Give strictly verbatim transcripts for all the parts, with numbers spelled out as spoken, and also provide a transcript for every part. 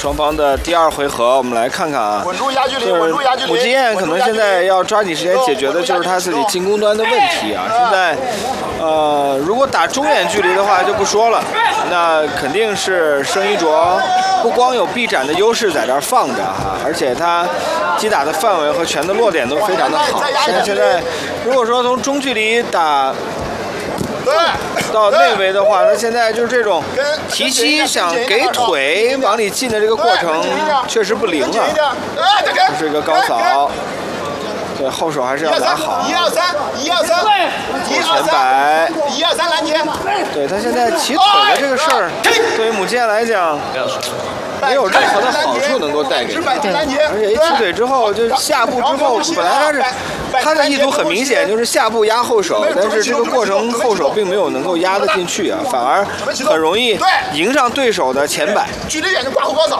双方的第二回合，我们来看看啊。 稳住压距离， 就是稳住压距离。 武吉彦可能现在要抓紧时间解决的就是他自己进攻端的问题啊。现在，呃，如果打中远距离的话就不说了，那肯定是生一卓不光有臂展的优势在这儿放着哈，而且他击打的范围和拳的落点都非常的好。现在现在，如果说从中距离打到内围的话，那现在就是这种提膝想给腿往里进的这个过程确实不灵啊。这是一个高扫，对后手还是要打好。 一二三，一二三，一二三， 一二三拦截。 对他现在起腿的这个事儿，对于武吉彦来讲，没有任何的好处能够带给他。而且一起腿之后，就下步之后，本来他是他的意图很明显，就是下步压后手，但是这个过程后手并没有能够压得进去啊，反而很容易迎上对手的前摆。 距离远就挂后高扫。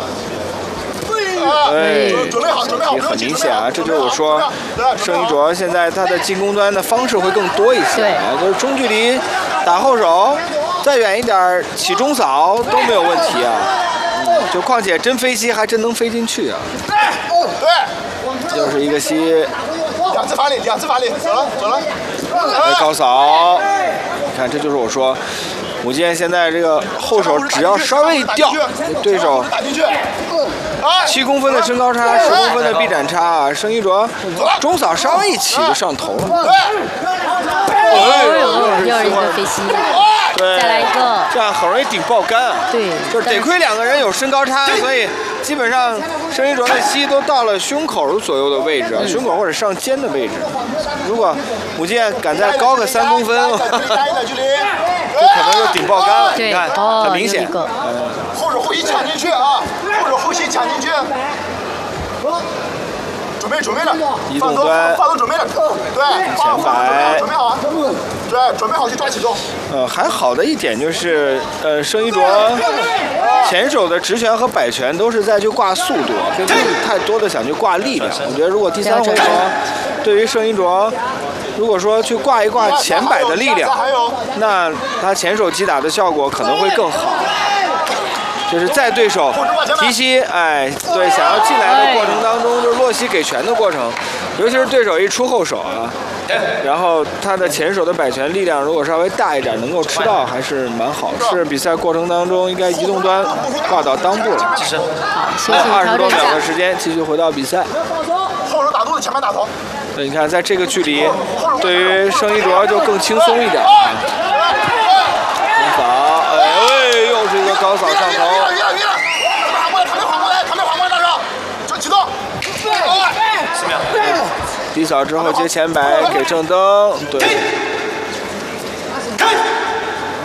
对， 准备好，准备好， 也很明显啊，这就是我说，生一卓现在他的进攻端的方式会更多一些啊，就是中距离打后手，再远一点起中扫都没有问题啊。嗯，就况且真飞膝还真能飞进去啊。 对， 又是一个膝， 两次发力，两次发力，走了，走了。 高扫，你看这就是我说。武吉彦现在这个后手只要稍微一掉，对手七公分的身高差，十公分的臂展差啊，生一卓中扫稍微一起就上头了。 哎呦，又是一个飞膝， 对， 再来一个， 这样很容易顶爆杆啊。 对， 就是得亏两个人有身高差，所以基本上生一卓的膝都到了胸口左右的位置，胸口或者上肩的位置。如果武吉彦敢再高个三公分，就可能就顶爆杆了。你看，很明显。 后手后膝抢进去啊！后手后膝抢进去。准备准备了， 移动端， 发动准备了，对， 前摆， 准备好，对，准备好去抓起重。 呃，还好的一点就是，呃，生一卓前手的直拳和摆拳都是在去挂速度，并不是太多的想去挂力量。我觉得如果第三回合对于生一卓，如果说去挂一挂前摆的力量，那他前手击打的效果可能会更好。就是在对手提膝，哎，对，想要进来的过程当中，就是落膝给拳的过程，尤其是对手一出后手啊，然后他的前手的摆拳力量如果稍微大一点，能够吃到还是蛮好。是比赛过程当中应该移动端挂到裆部了。还有二十多秒的时间，继续回到比赛。 后手打肚子，前面打头。 你看，在这个距离，对于生一卓就更轻松一点。高扫，哎，又是一个高扫上头。 晕了晕了，缓过来，他没缓过来，他没缓过来，大少，就启动。 低扫之后接前摆给正蹬，对。